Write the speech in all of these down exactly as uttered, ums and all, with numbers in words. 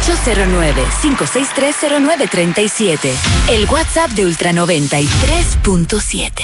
ocho cero nueve, cinco seis tres, cero nueve tres siete. El WhatsApp de Ultra noventa y tres punto siete.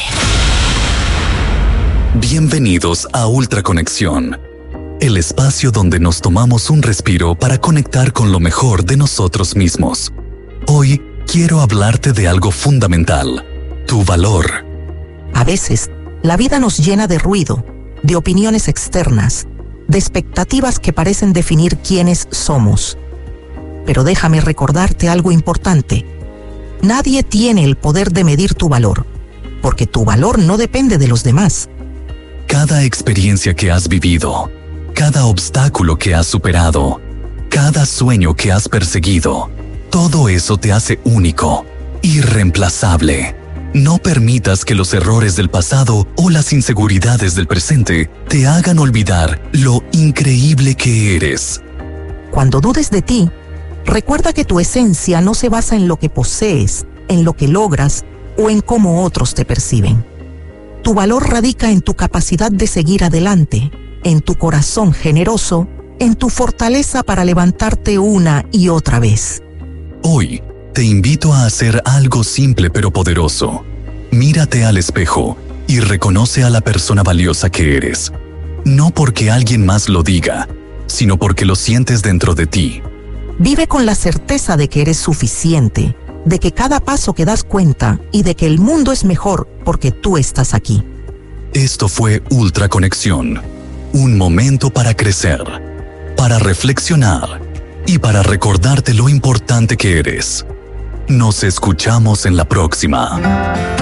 Bienvenidos a Ultra Conexión, el espacio donde nos tomamos un respiro para conectar con lo mejor de nosotros mismos. Hoy quiero hablarte de algo fundamental, tu valor. A veces, la vida nos llena de ruido, de opiniones externas, de expectativas que parecen definir quiénes somos. Pero déjame recordarte algo importante. Nadie tiene el poder de medir tu valor, porque tu valor no depende de los demás. Cada experiencia que has vivido, cada obstáculo que has superado, cada sueño que has perseguido, todo eso te hace único, irreemplazable. No permitas que los errores del pasado o las inseguridades del presente te hagan olvidar lo increíble que eres. Cuando dudes de ti, recuerda que tu esencia no se basa en lo que posees, en lo que logras o en cómo otros te perciben. Tu valor radica en tu capacidad de seguir adelante, en tu corazón generoso, en tu fortaleza para levantarte una y otra vez. Hoy, te invito a hacer algo simple pero poderoso. Mírate al espejo y reconoce a la persona valiosa que eres. No porque alguien más lo diga, sino porque lo sientes dentro de ti. Vive con la certeza de que eres suficiente, de que cada paso que das cuenta y de que el mundo es mejor porque tú estás aquí. Esto fue Ultra Conexión, un momento para crecer, para reflexionar y para recordarte lo importante que eres. Nos escuchamos en la próxima.